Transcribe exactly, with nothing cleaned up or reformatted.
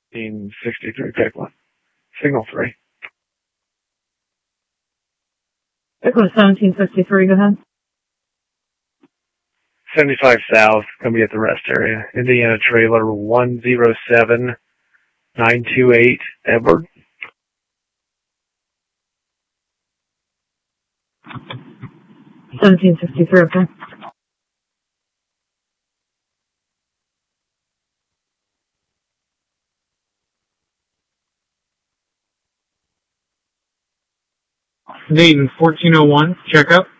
seventeen sixty-three, pick one. Signal three. Pick one, seventeen sixty-three, go ahead. seventy-five South, gonna be at the rest area. Indiana trailer one zero seven nine two eight, Edward. seventeen sixty-three, okay. Dayton, fourteen oh one, check up.